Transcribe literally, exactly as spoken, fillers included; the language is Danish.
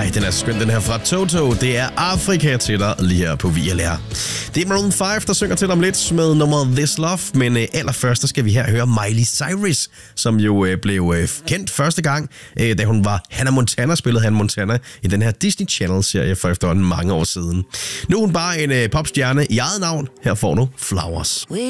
Ej, den er skøn, den her fra Toto. Det er Afrika til dig lige her på V L R. Det er Maroon fem, der synger til om lidt med nummeret This Love, men øh, allerførst så skal vi her høre Miley Cyrus, som jo øh, blev øh, kendt første gang, øh, da hun var Hannah Montana, spillede Hannah Montana i den her Disney Channel-serie for efterhånden mange år siden. Nu er hun bare en øh, popstjerne i eget navn. Her får du Flowers.